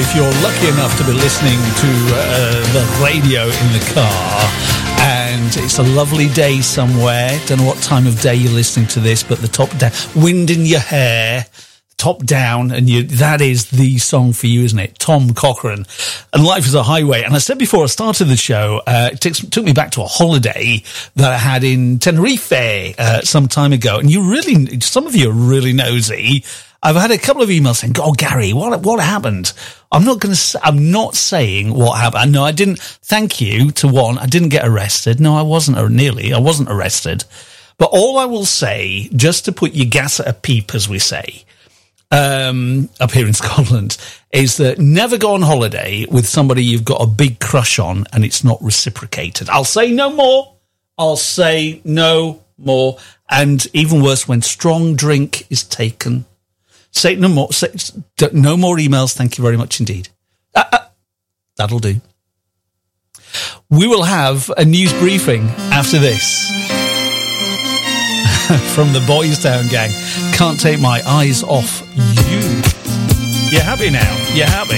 if you're lucky enough to be listening to the radio in the car and it's a lovely day somewhere, don't know what time of day you're listening to this, but the top down, wind in your hair, top down, and that is the song for you, isn't it? Tom Cochrane and Life is a Highway. And I said before I started the show, it took me back to a holiday that I had in Tenerife some time ago. And some of you are really nosy. I've had a couple of emails saying, "Oh, Gary, what happened?" I'm not saying what happened. No, I didn't. Thank you to one. I didn't get arrested. No, I wasn't arrested. But all I will say, just to put your gas at a peep, as we say, up here in Scotland, is that never go on holiday with somebody you've got a big crush on and it's not reciprocated. I'll say no more. And even worse, when strong drink is taken. Say no more emails. Thank you very much indeed. That'll do. We will have a news briefing after this from the Boys Town gang. Can't take my eyes off you. You're happy now? You're happy?